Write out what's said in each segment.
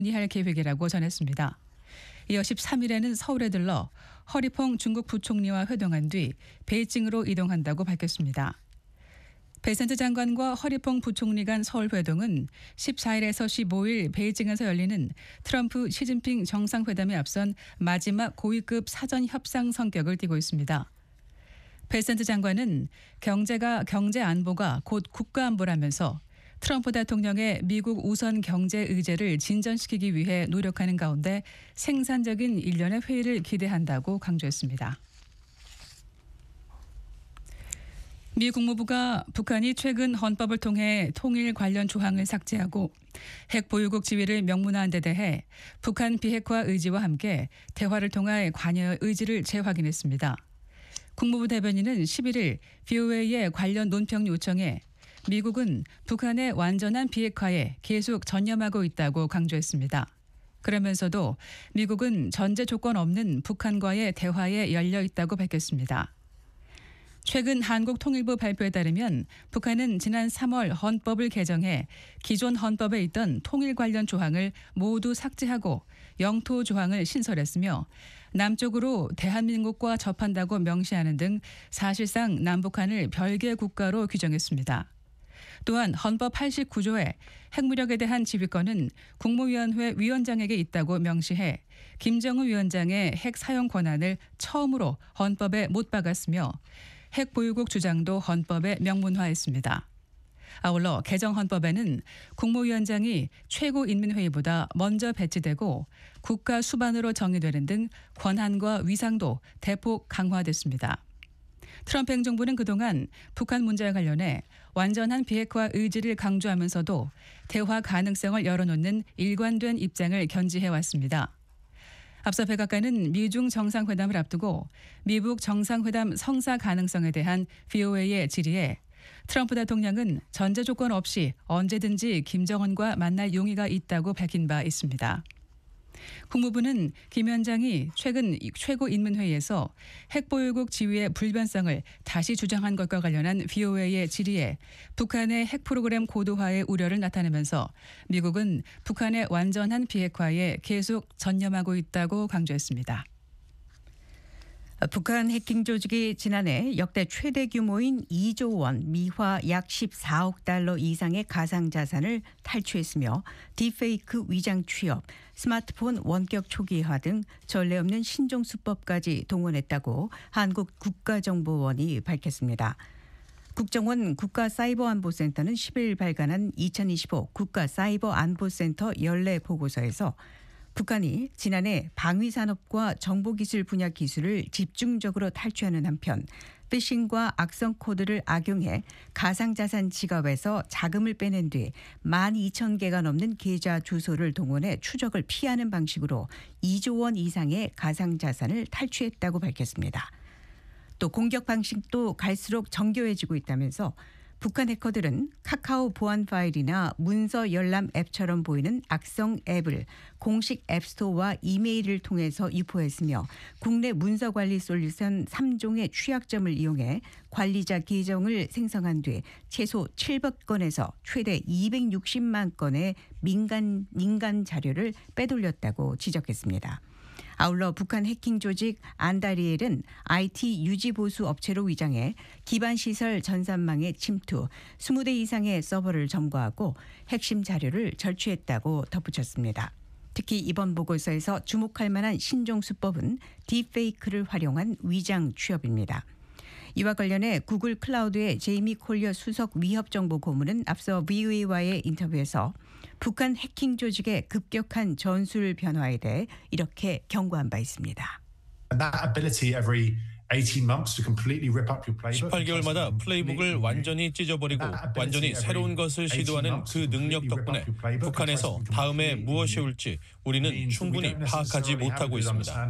논의할 계획이라고 전했습니다. 이어 13일에는 서울에 들러 허리퐁 중국 부총리와 회동한 뒤 베이징으로 이동한다고 밝혔습니다. 베센트 장관과 허리퐁 부총리 간 서울 회동은 14일에서 15일 베이징에서 열리는 트럼프 시진핑 정상회담에 앞선 마지막 고위급 사전 협상 성격을 띠고 있습니다. 베센트 장관은 경제 안보가 곧 국가 안보라면서 트럼프 대통령의 미국 우선 경제 의제를 진전시키기 위해 노력하는 가운데 생산적인 일련의 회의를 기대한다고 강조했습니다. 미 국무부가 북한이 최근 헌법을 통해 통일 관련 조항을 삭제하고 핵 보유국 지위를 명문화한 데 대해 북한 비핵화 의지와 함께 대화를 통해 관여의 의지를 재확인했습니다. 국무부 대변인은 11일 VOA의 관련 논평 요청에 미국은 북한의 완전한 비핵화에 계속 전념하고 있다고 강조했습니다. 그러면서도 미국은 전제 조건 없는 북한과의 대화에 열려 있다고 밝혔습니다. 최근 한국통일부 발표에 따르면 북한은 지난 3월 헌법을 개정해 기존 헌법에 있던 통일 관련 조항을 모두 삭제하고 영토 조항을 신설했으며 남쪽으로 대한민국과 접한다고 명시하는 등 사실상 남북한을 별개 국가로 규정했습니다. 또한 헌법 89조에 핵무력에 대한 지휘권은 국무위원회 위원장에게 있다고 명시해 김정은 위원장의 핵 사용 권한을 처음으로 헌법에 못 박았으며 핵 보유국 주장도 헌법에 명문화했습니다. 아울러 개정 헌법에는 국무위원장이 최고인민회의보다 먼저 배치되고 국가 수반으로 정의되는 등 권한과 위상도 대폭 강화됐습니다. 트럼프 행정부는 그동안 북한 문제와 관련해 완전한 비핵화 의지를 강조하면서도 대화 가능성을 열어놓는 일관된 입장을 견지해왔습니다. 앞서 백악관은 미중 정상회담을 앞두고 미북 정상회담 성사 가능성에 대한 VOA의 질의에 트럼프 대통령은 전제 조건 없이 언제든지 김정은과 만날 용의가 있다고 밝힌 바 있습니다. 국무부는 김 위원장이 최근 최고인민회의에서 핵보유국 지위의 불변성을 다시 주장한 것과 관련한 VOA의 질의에 북한의 핵 프로그램 고도화의 우려를 나타내면서 미국은 북한의 완전한 비핵화에 계속 전념하고 있다고 강조했습니다. 북한 해킹 조직이 지난해 역대 최대 규모인 2조 원, 미화 약 14억 달러 이상의 가상자산을 탈취했으며 딥페이크 위장 취업, 스마트폰 원격 초기화 등 전례 없는 신종수법까지 동원했다고 한국 국가정보원이 밝혔습니다. 국정원 국가사이버안보센터는 10일 발간한 2025 국가사이버안보센터 연례 보고서에서 북한이 지난해 방위산업과 정보기술 분야 기술을 집중적으로 탈취하는 한편 피싱과 악성 코드를 악용해 가상자산 지갑에서 자금을 빼낸 뒤 12,000개가 넘는 계좌 주소를 동원해 추적을 피하는 방식으로 2조 원 이상의 가상자산을 탈취했다고 밝혔습니다. 또 공격 방식도 갈수록 정교해지고 있다면서 북한 해커들은 카카오 보안 파일이나 문서 열람 앱처럼 보이는 악성 앱을 공식 앱스토어와 이메일을 통해서 유포했으며 국내 문서관리 솔루션 3종의 취약점을 이용해 관리자 계정을 생성한 뒤 최소 700건에서 최대 260만 건의 민간 자료를 빼돌렸다고 지적했습니다. 아울러 북한 해킹 조직 안다리엘은 IT 유지보수 업체로 위장해 기반시설 전산망에 침투, 20대 이상의 서버를 점거하고 핵심 자료를 절취했다고 덧붙였습니다. 특히 이번 보고서에서 주목할 만한 신종수법은 딥페이크를 활용한 위장 취업입니다. 이와 관련해 구글 클라우드의 제이미 콜리어 수석 위협정보 고문은 앞서 VOA와의 인터뷰에서 북한 해킹 조직의 급격한 전술 변화에 대해 이렇게 경고한 바 있습니다. 18개월마다 플레이북을 완전히 찢어버리고 완전히 새로운 것을 시도하는 그 능력 덕분에 북한에서 다음에 무엇이 올지 우리는 충분히 파악하지 못하고 있습니다.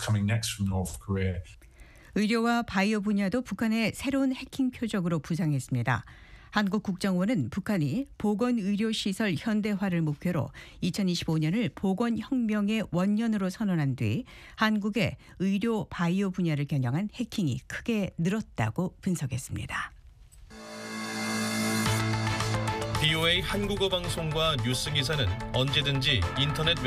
의료와 바이오 분야도 북한의 새로운 해킹 표적으로 부상했습니다. 한국국정원은 북한이 보건의료시설 현대화를 목표로 2025년을 보건혁명의 원년으로 선언한 뒤 한국의 의료 바이오 분야를 겨냥한 해킹이 크게 늘었다고 분석했습니다. BOA 한국어 방송과 뉴스 기사는 언제든지 인터넷